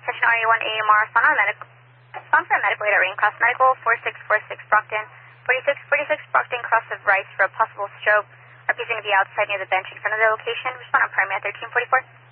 Session RE1 AMR, respond for a medical aid at Raincross Medical, 4646 Brockton, 4646 Brockton, cross of Rice for a possible stroke. Are going to be outside near the bench in front of the location. Respond on primary at 1344.